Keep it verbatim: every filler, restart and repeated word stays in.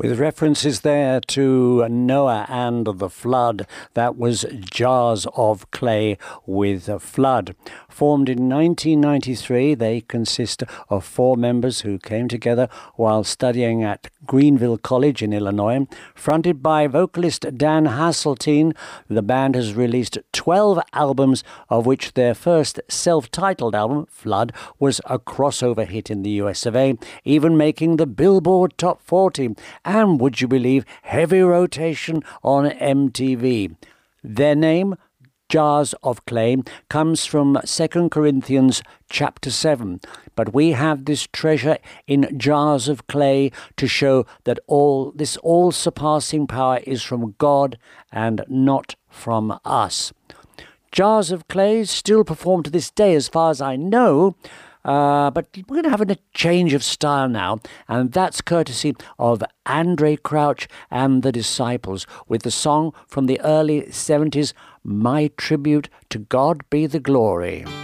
With references there to Noah and the flood, that was Jars of Clay with a Flood. Formed in nineteen ninety-three, they consist of four members who came together while studying at Greenville College in Illinois. Fronted by vocalist Dan Hasseltine, the band has released twelve albums, of which their first self-titled album, Flood, was a crossover hit in the U S of A, even making the Billboard Top forty. And would you believe, heavy rotation on M T V. Their name, Jars of Clay, comes from Second Corinthians chapter seven. But we have this treasure in jars of clay to show that all this all-surpassing power is from God and not from us. Jars of Clay still perform to this day, as far as I know. Uh, but we're going to have a change of style now, and that's courtesy of Andraé Crouch and the Disciples with the song from the early seventies, My Tribute to God Be the Glory.